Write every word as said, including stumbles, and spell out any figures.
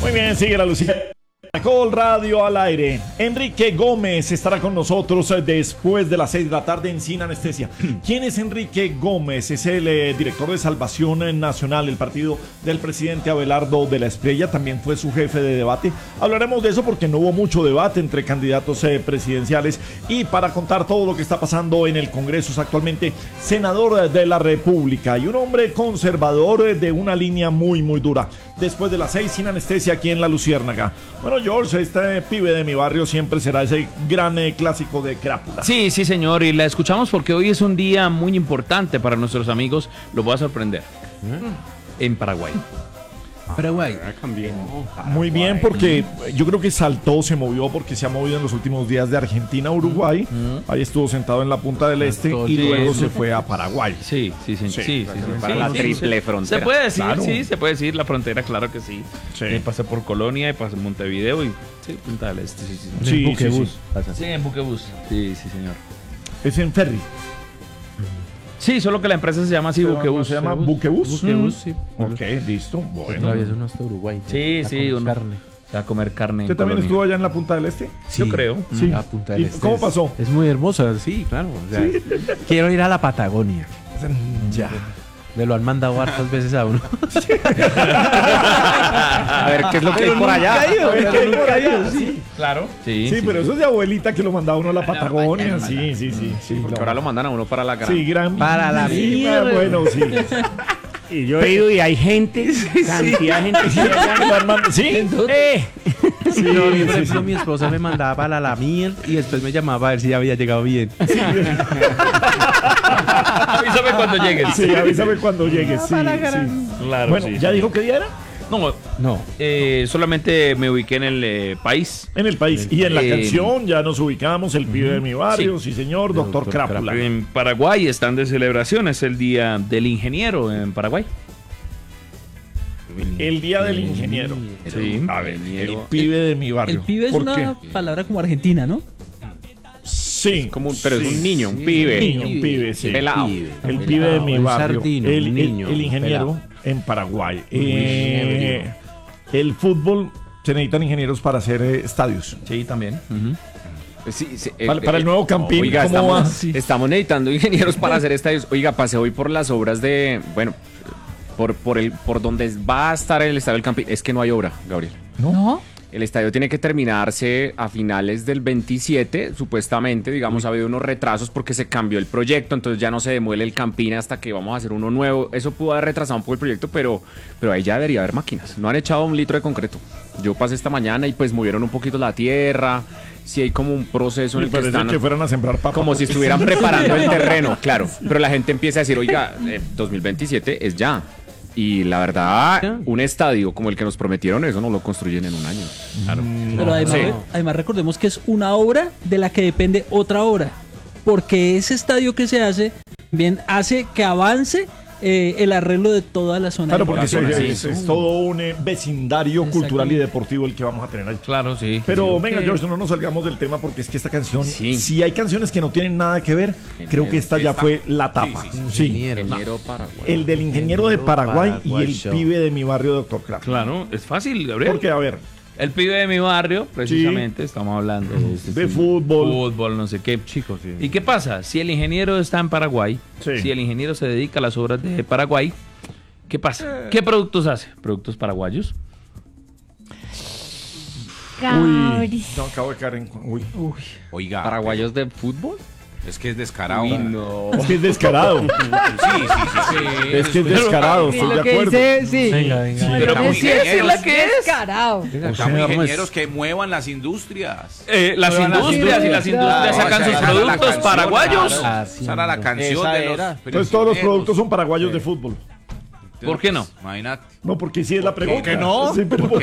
Muy bien, sigue la Lucía. Caracol Radio al aire. Enrique Gómez estará con nosotros después de las seis de la tarde en Sin Anestesia. ¿Quién es Enrique Gómez? Es el eh, director de Salvación Nacional, el partido del presidente Abelardo de la Espriella. También fue su jefe de debate. Hablaremos de eso porque no hubo mucho debate entre candidatos eh, presidenciales. Y para contar todo lo que está pasando en el Congreso, es actualmente senador de la República y un hombre conservador de una línea muy, muy dura. Después de las seis, Sin Anestesia, aquí en La Luciérnaga. Bueno, George, este pibe de mi barrio siempre será ese gran eh, clásico de Crápula. Sí, sí, señor, y la escuchamos porque hoy es un día muy importante para nuestros amigos. Lo voy a sorprender. ¿Eh? En Paraguay. Paraguay. Muy bien, porque yo creo que saltó, se movió, porque se ha movido en los últimos días de Argentina a Uruguay. Mm. Ahí estuvo sentado en la punta del este y luego se fue a Paraguay. Sí, sí, sí. sí, sí, sí para sí, la sí, triple sí. frontera. Se puede decir, Claro. sí, se puede decir la frontera, claro que sí. Sí. Y pasé por Colonia y pasé Montevideo y sí, Punta del Este. Sí, sí, sí. Sí, En Buquebus. sí, sí. Sí, en Buquebus. Sí, sí, señor. Es en ferry. Sí, solo que la empresa se llama así, Pero Buquebus. ¿no se llama Buquebus? Buquebus, sí. Ok, listo. Bueno. Todavía es uno hasta Uruguay. Sí, a sí, comer uno. carne. A comer carne. ¿Usted en también Colonia. estuvo allá en la punta del este? Yo creo. Sí. La Punta del ¿Y Este cómo es- pasó? Es muy hermosa, sí, claro. O sea, quiero ir a la Patagonia. Ya. Me lo han mandado hartas veces a uno. A ver, ¿qué es lo que hay por allá? A ver, ¿qué hay por allá? Sí, Claro. Sí, sí, pero eso es de abuelita que lo mandaba uno a la Patagonia. Sí, sí, sí. Sí, Porque lo- ahora lo mandan a uno para la gran. Sí, gran. Para la Sí, mierda. bueno, sí. Y yo he ido y hay gente, cantidad de gente. Sí, Hermano, ¿sí? Eh, Sí, No, por sí, ejemplo, sí. mi esposa me mandaba para la miel y después me llamaba a ver si ya había llegado bien. Avísame cuando llegues. Sí, avísame cuando llegues. Sí, sí. Claro, Bueno, sí, ¿ya sí. dijo qué día era? No, No. eh, solamente me ubiqué en el eh, país. En el país. Y en la Eh, canción ya nos ubicamos, el pibe de mi barrio, sí, señor, El doctor doctor Crápula. En Paraguay están de celebración, es el Día del Ingeniero en Paraguay. El día del ingeniero. Sí. A ver, el pibe de mi barrio. El pibe es ¿Por una qué? palabra como argentina, ¿no? Sí. Como un- pero sí. es un niño, un pibe. Niño, un pibe, sí. Pelado. El pibe de mi Un barrio. sardino, el, un el- niño, el ingeniero en Paraguay. Eh, el fútbol, se necesitan ingenieros para hacer eh, estadios. Sí, también. Sí, sí, eh, Para- para el eh, nuevo Campín, Oiga, ¿cómo estamos, va? Sí. estamos necesitando ingenieros para hacer estadios. Oiga, pasé hoy por las obras de. Bueno, por, por, el, por donde va a estar el estadio del Campín. Es que no hay obra, Gabriel. No. El estadio tiene que terminarse a finales del veintisiete, supuestamente, digamos, ha habido unos retrasos porque se cambió el proyecto, entonces ya no se demuele el Campín hasta que vamos a hacer uno nuevo. Eso pudo haber retrasado un poco el proyecto, pero, pero ahí ya debería haber máquinas. No han echado un litro de concreto. Yo pasé esta mañana y pues movieron un poquito la tierra. Sí hay como un proceso en Me el que parece están... que fueran a sembrar papas. Como si estuvieran preparando el terreno, claro. Pero la gente empieza a decir, oiga, eh, dos mil veintisiete es ya. Y la verdad, un estadio como el que nos prometieron, eso no lo construyen en un año. Claro. Pero además, Sí. además recordemos que es una obra de la que depende otra obra. Porque ese estadio que se hace, bien, hace que avance eh, el arreglo de toda la zona. Claro, de porque Paraguay. es, es- es todo un eh, vecindario cultural y deportivo el que vamos a tener ahí. Claro, sí. Pero Sí, venga, ok. George, no nos salgamos del tema porque es que esta canción, Sí. si hay canciones que no tienen nada que ver, creo que esta ya fue la tapa. Sí, Ingeniero Paraguay. el del ingeniero de Paraguay y el Show. pibe de mi barrio, doctor Crack. Claro, es fácil, Gabriel. Porque, a ver, El pibe de mi barrio, precisamente, estamos hablando de, este de tipo, fútbol. fútbol, no sé qué. Chicos, sí. ¿Y qué pasa? Si el ingeniero está en Paraguay, Sí. si el ingeniero se dedica a las obras de Paraguay, ¿qué pasa? ¿Qué productos hace? ¿Productos paraguayos? Uy, no, acabo de caer en... Uy, Oiga, ¿Paraguayos de fútbol? es que es descarado. Uy, no. es que es descarado. Sí, sí, sí, sí. Es que es descarado, Sí, estoy de lo que acuerdo. dice, sí. Venga, venga. Pero Estamos ¿por qué decir ingenieros. la que es? Descarado. Estamos sea, ingenieros que muevan las industrias. Eh, las Pero las industrias y las industrias, industrias No, sacan esa sus era la productos canción, paraguayos. claro. Esa era la canción Esa de los era. Entonces todos los prisioneros. productos son paraguayos de fútbol. ¿Por qué no? Imagínate. No, porque sí es la pregunta. qué no? Sí, pero ¿Por ¿por